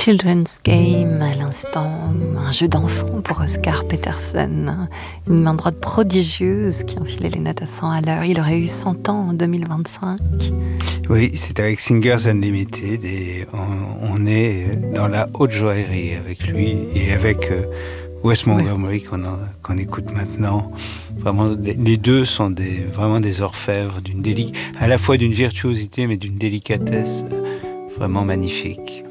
Children's Game, à l'instant, un jeu d'enfant pour Oscar Peterson. Une main droite prodigieuse qui enfilait les notes à 100 à l'heure. Il aurait eu 100 ans en 2025. Oui, c'est avec Singers Unlimited et on est dans la haute joaillerie avec lui et avec Wes Montgomery qu'on écoute maintenant. Vraiment, les deux sont vraiment des orfèvres, à la fois d'une virtuosité mais d'une délicatesse vraiment magnifique.